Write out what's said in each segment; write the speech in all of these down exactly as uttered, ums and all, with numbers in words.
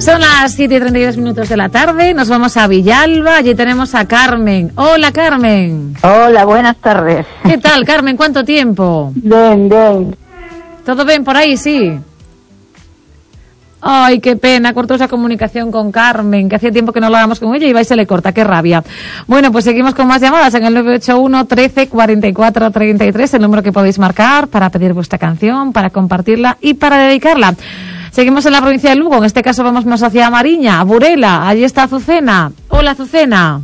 Son las siete y treinta y dos minutos de la tarde, nos vamos a Villalba, allí tenemos a Carmen. Hola, Carmen. Hola, buenas tardes. ¿Qué tal, Carmen? ¿Cuánto tiempo? Bien, bien. ¿Todo bien por ahí? Sí. Ay, qué pena, cortó esa comunicación con Carmen, que hacía tiempo que no hablábamos con ella y va y se le corta, qué rabia. Bueno, pues seguimos con más llamadas en el nueve ocho uno, trece, cuarenta y cuatro, treinta y tres, el número que podéis marcar para pedir vuestra canción, para compartirla y para dedicarla. Seguimos en la provincia de Lugo, en este caso vamos más hacia Mariña, a Burela, allí está Azucena. Hola, Azucena.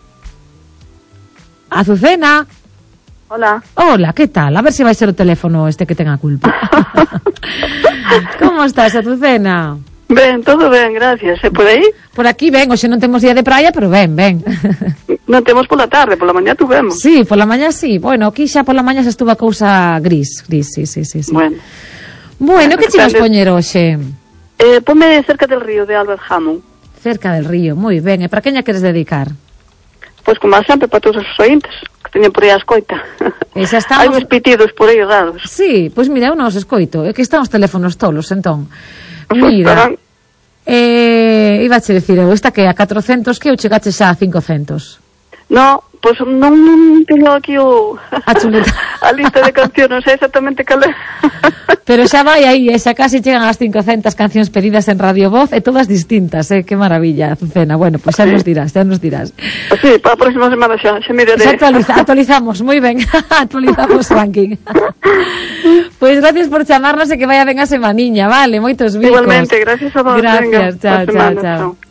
Azucena. Hola. Hola, ¿qué tal? A ver si va a ser el teléfono este que tenga culpa. ¿Cómo estás, Azucena? Ben, todo ben, gracias. E por aí? Por aquí ven, hoxe non temos día de praia, pero ven, ven. Non temos pola tarde, pola mañá tuvemos. Sí, pola mañá sí. Bueno, aquí xa pola mañá se estuvo a cousa gris, gris, sí, sí, sí. sí. Bueno. Bueno, que che vas poñer hoxe? Eh, ponme cerca del río de Albert Hammond. Cerca del río, moi ben. E para queña queres dedicar? Pois como sempre, para todos os ointes que teñen por aí a escoita. E xa estamos... Hai uns pitidos por aí raros. Sí, pois mira, eu non os escoito. É que están os teléfonos tolos, entón. Pues Mira, estarán... eh, iba a che dicir eu, esta que a catrocentos que eu chegache xa a cincocentos. No, pois non, non teño aquí o... A chuleta. A lista de cancións, non sei exactamente cal é. Pero xa vai aí, eh, xa casi chegan as cincocentas cancións pedidas en Radio Voz, e todas distintas, eh, que maravilla, Azucena. Bueno, pois pues xa nos dirás, xa nos dirás. Sí, para a próxima semana xa, xa miraré. Xa actualiza, actualizamos, moi ben, actualizamos o ranking. Pois pues gracias por chamarnos e que vaya ben a semaniña, vale, moitos bicos. Igualmente, gracias a vos. Gracias, venga, chao, chao, chao.